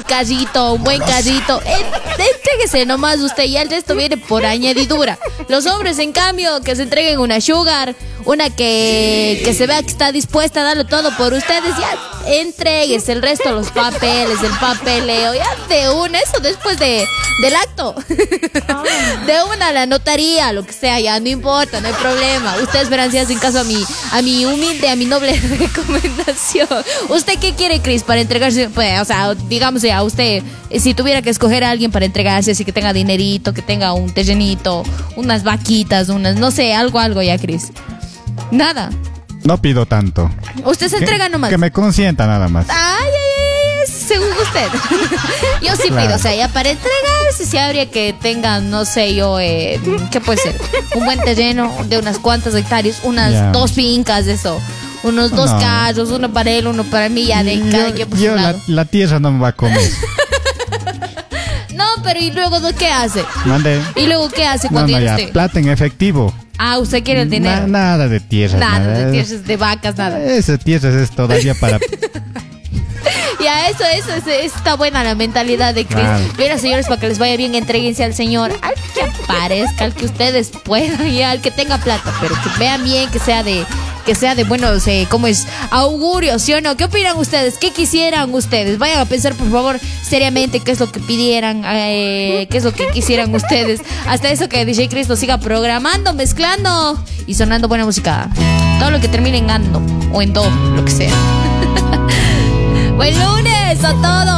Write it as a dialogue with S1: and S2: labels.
S1: carrito, un buen carrito. Entréguese nomás usted y el resto viene por añadidura. Los hombres, en cambio, que se entreguen una sugar, una que se vea que está dispuesta a darlo todo por ustedes, ya entréguese el resto, los papeles, el papeleo, ya de una, eso después del acto. De una, la notaría, lo que sea, ya no importa, no hay problema. Ustedes verán si hacen caso a mi humilde, a mi noble recomendación. ¿Usted qué quiere, Chris, para entregarse? Pues, o sea, digamos a usted, si tuviera que escoger a alguien para entregarse, así que tenga dinerito, que tenga un terrenito, unas vaquitas, unas, no sé, algo ya, Chris. Nada.
S2: No pido tanto.
S1: Usted se entrega nomás.
S2: Que me consienta nada más.
S1: Ay, según usted. Yo sí pido, o sea, ya para entregarse sí habría que tenga, no sé yo, ¿qué puede ser? Un buen terreno de unas cuantas hectáreas, unas 2 fincas, eso. Unos 2 carros, uno para él, uno para mí, ya de cada quien por su lado.
S2: La tierra no me va a comer.
S1: No, pero ¿y luego qué hace?
S2: Mande.
S1: ¿Y luego qué hace cuando
S2: ya,
S1: tiene usted?
S2: plata en efectivo.
S1: Ah, usted quiere el dinero.
S2: Nada de tierras.
S1: Nada de tierras, de vacas, nada.
S2: Esas tierras es todavía para...
S1: Ya, eso está buena la mentalidad de Chris.
S2: Claro.
S1: Mira, señores, para que les vaya bien, entréguense al Señor, al que aparezca, al que ustedes puedan y al que tenga plata, pero que vean bien, que sea de buenos, ¿cómo es? Augurio, ¿sí o no? ¿Qué opinan ustedes? ¿Qué quisieran ustedes? Vayan a pensar, por favor, seriamente qué es lo que pidieran, qué es lo que quisieran ustedes. Hasta eso que DJ Chris lo siga programando, mezclando y sonando buena música. Todo lo que termine en ando o en do, lo que sea. Buen lunes a todos.